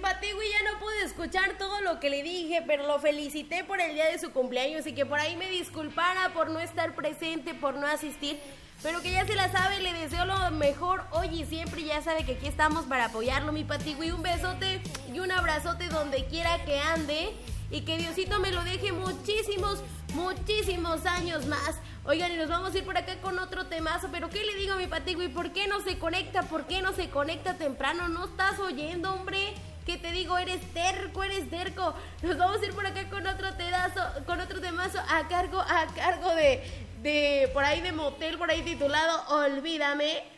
Patigui ya no pude escuchar todo lo que le dije, pero lo felicité por el día de su cumpleaños y que por ahí me disculpara por no estar presente, por no asistir, pero que ya se la sabe, le deseo lo mejor hoy y siempre, ya sabe que aquí estamos para apoyarlo, mi Patigui. Un besote y un abrazote donde quiera que ande y que Diosito me lo deje muchísimos años más. Oigan, y nos vamos a ir por acá con otro temazo, pero ¿qué le digo a mi Patigui? ¿Por qué no se conecta? ¿Por qué no se conecta temprano? ¿No estás oyendo, hombre? ¿Qué te digo? Eres terco. Nos vamos a ir por acá con otro temazo a cargo de por ahí de Motel, por ahí titulado Olvídame.